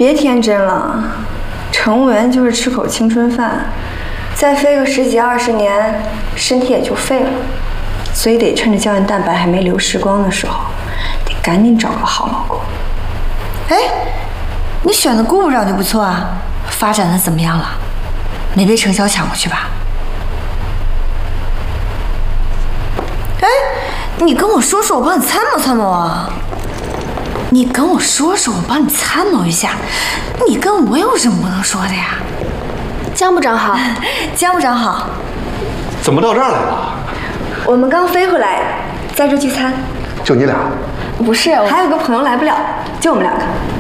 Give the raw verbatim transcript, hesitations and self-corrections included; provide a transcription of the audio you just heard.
别天真了，乘务员就是吃口青春饭，再飞个十几二十年，身体也就废了。所以得趁着胶原蛋白还没流失光的时候，得赶紧找个好老公。 哎，你选的顾部长就不错啊，发展的怎么样了？没被程潇抢过去吧？哎，你跟我说说，我帮你参谋参谋啊！你跟我说说，我帮你参谋一下。你跟我有什么不能说的呀？ 江部长好， 江部长好。 怎么到这儿来了？ 我们刚飞回来，在这聚餐。 就你俩？ 不是，还有个朋友来不了，就我们两个。